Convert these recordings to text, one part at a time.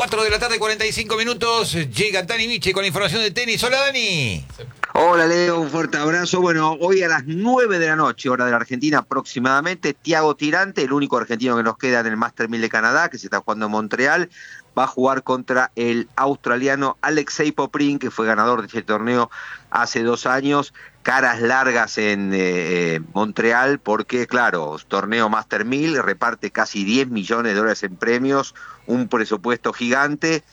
4 de la tarde, 45 minutos. Llega Dani Miche con la información de tenis. Hola, Dani. Hola, Leo, un fuerte abrazo. Bueno, hoy a las 9 de la noche, hora de la Argentina aproximadamente, Thiago Tirante, el único argentino que nos queda en el Master 1000 de Canadá, que se está jugando en Montreal, va a jugar contra el australiano Alexei Poprin, que fue ganador de este torneo hace 2 años. Caras largas en Montreal, porque claro, torneo Master 1000, reparte casi 10 millones de dólares en premios, un presupuesto gigante,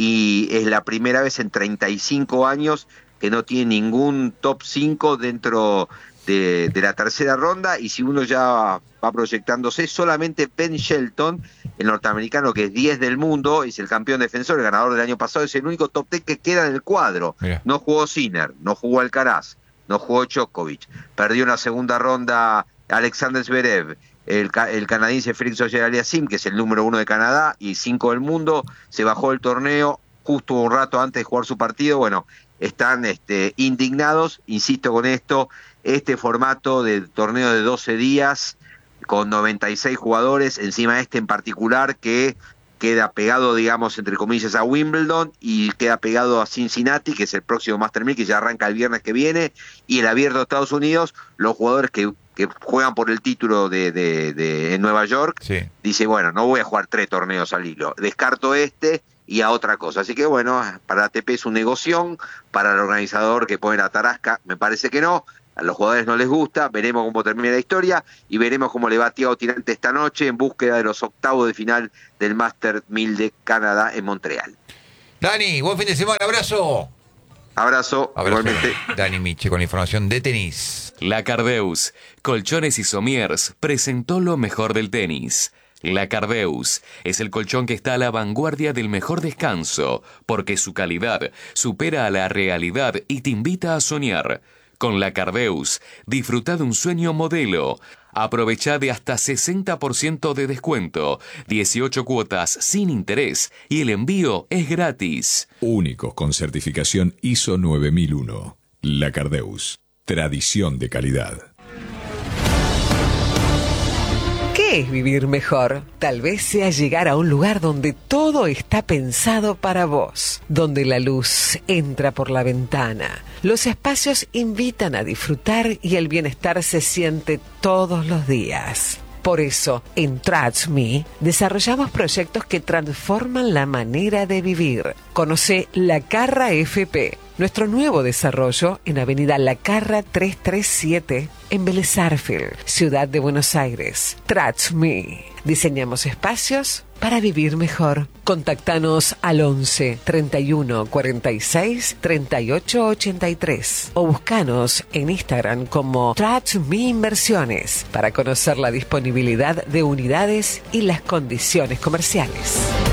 y es la primera vez en 35 años que no tiene ningún top 5 dentro de la tercera ronda, y si uno ya va proyectándose, solamente Ben Shelton, el norteamericano que es 10 del mundo, es el campeón defensor, el ganador del año pasado, es el único top 10 que queda en el cuadro. Mira. No jugó Sinner, no jugó Alcaraz, no jugó Djokovic, perdió en la segunda ronda Alexander Zverev, el canadiense Félix Auger-Aliassime, que es el número 1 de Canadá y 5 del mundo, se bajó del torneo justo un rato antes de jugar su partido. Bueno, están indignados, insisto con esto, este formato de torneo de 12 días con 96 jugadores, encima en particular que queda pegado, digamos, entre comillas, a Wimbledon y queda pegado a Cincinnati, que es el próximo Master 1000, que ya arranca el viernes que viene, y el Abierto de Estados Unidos. Los jugadores que juegan por el título de Nueva York, sí, dice, bueno, no voy a jugar 3 torneos al hilo, descarto y a otra cosa. Así que bueno, para ATP es un negocio, para el organizador que pone la tarasca, me parece que no. A los jugadores no les gusta, veremos cómo termina la historia y veremos cómo le va a Thiago Tirante esta noche en búsqueda de los octavos de final del Master 1000 de Canadá en Montreal. Dani, buen fin de semana, abrazo. Abrazo. Igualmente. Dani Miche con la información de tenis. La Cardeus, Colchones y Somiers, presentó lo mejor del tenis. La Cardeus es el colchón que está a la vanguardia del mejor descanso, porque su calidad supera a la realidad y te invita a soñar. Con la Cardeus, disfruta de un sueño modelo. Aprovecha de hasta 60% de descuento, 18 cuotas sin interés y el envío es gratis. Únicos con certificación ISO 9001. La Cardeus, tradición de calidad. ¿Qué es vivir mejor? Tal vez sea llegar a un lugar donde todo está pensado para vos, donde la luz entra por la ventana, los espacios invitan a disfrutar y el bienestar se siente todos los días. Por eso, en Trust Me, desarrollamos proyectos que transforman la manera de vivir. Conoce La Carra FP, nuestro nuevo desarrollo en Avenida La Carra 337, en Vélez Sarsfield, Ciudad de Buenos Aires. Trust Me. Diseñamos espacios para vivir mejor. Contactanos al 11 31 46 38 83 o buscanos en Instagram como Trust Me Inversiones para conocer la disponibilidad de unidades y las condiciones comerciales.